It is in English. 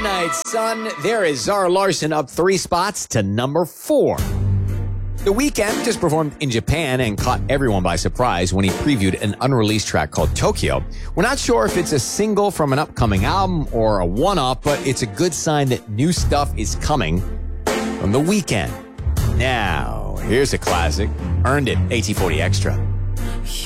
night, son. There is Zara Larsson up 3 spots to number 4. The Weeknd just performed in Japan and caught everyone by surprise when he previewed an unreleased track called Tokyo. We're not sure if it's a single from an upcoming album or a one-off, but it's a good sign that new stuff is coming from The Weeknd. Now, here's a classic. Earned It, AT40 Extra.